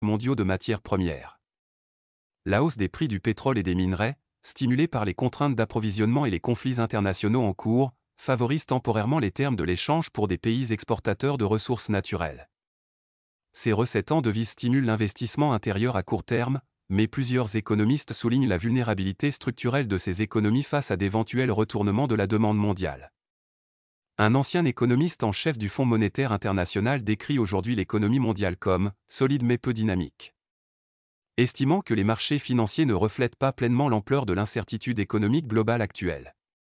mondiaux de matières premières. La hausse des prix du pétrole et des minerais, stimulée par les contraintes d'approvisionnement et les conflits internationaux en cours, favorise temporairement les termes de l'échange pour des pays exportateurs de ressources naturelles. Ces recettes en devises stimulent l'investissement intérieur à court terme, mais plusieurs économistes soulignent la vulnérabilité structurelle de ces économies face à d'éventuels retournements de la demande mondiale. Un ancien économiste en chef du Fonds monétaire international décrit aujourd'hui l'économie mondiale comme « solide mais peu dynamique ». Estimant que les marchés financiers ne reflètent pas pleinement l'ampleur de l'incertitude économique globale actuelle.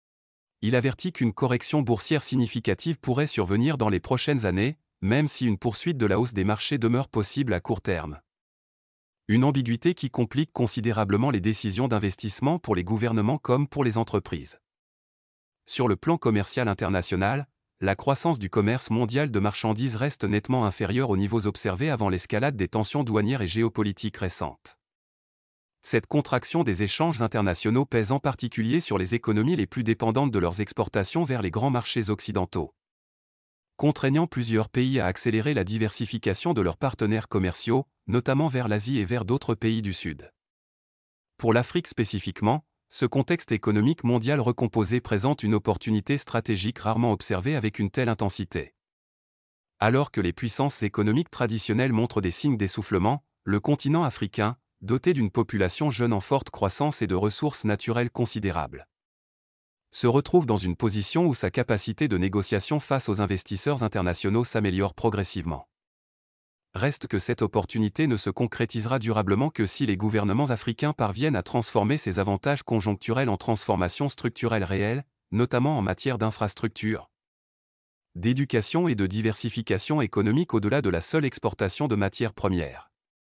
Il avertit qu'une correction boursière significative pourrait survenir dans les prochaines années, même si une poursuite de la hausse des marchés demeure possible à court terme. Une ambiguïté qui complique considérablement les décisions d'investissement pour les gouvernements comme pour les entreprises. Sur le plan commercial international, la croissance du commerce mondial de marchandises reste nettement inférieure aux niveaux observés avant l'escalade des tensions douanières et géopolitiques récentes. Cette contraction des échanges internationaux pèse en particulier sur les économies les plus dépendantes de leurs exportations vers les grands marchés occidentaux, contraignant plusieurs pays à accélérer la diversification de leurs partenaires commerciaux, notamment vers l'Asie et vers d'autres pays du Sud. Pour l'Afrique spécifiquement, ce contexte économique mondial recomposé présente une opportunité stratégique rarement observée avec une telle intensité. Alors que les puissances économiques traditionnelles montrent des signes d'essoufflement, le continent africain, doté d'une population jeune en forte croissance et de ressources naturelles considérables, se retrouve dans une position où sa capacité de négociation face aux investisseurs internationaux s'améliore progressivement. Reste que cette opportunité ne se concrétisera durablement que si les gouvernements africains parviennent à transformer ces avantages conjoncturels en transformations structurelles réelles, notamment en matière d'infrastructures, d'éducation et de diversification économique au-delà de la seule exportation de matières premières.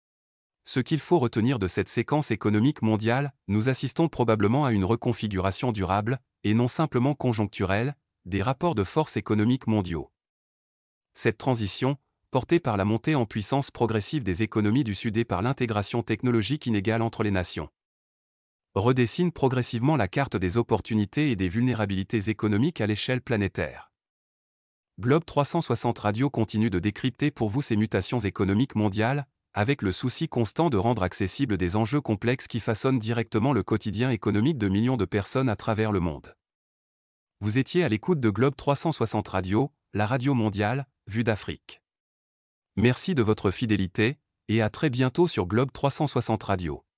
Ce qu'il faut retenir de cette séquence économique mondiale, nous assistons probablement à une reconfiguration durable, et non simplement conjoncturelle, des rapports de force économiques mondiaux. Cette transition, portée par la montée en puissance progressive des économies du Sud et par l'intégration technologique inégale entre les nations, redessine progressivement la carte des opportunités et des vulnérabilités économiques à l'échelle planétaire. Globe 360 Radio continue de décrypter pour vous ces mutations économiques mondiales, avec le souci constant de rendre accessibles des enjeux complexes qui façonnent directement le quotidien économique de millions de personnes à travers le monde. Vous étiez à l'écoute de Globe 360 Radio, la radio mondiale, vue d'Afrique. Merci de votre fidélité, et à très bientôt sur Globe 360 Radio.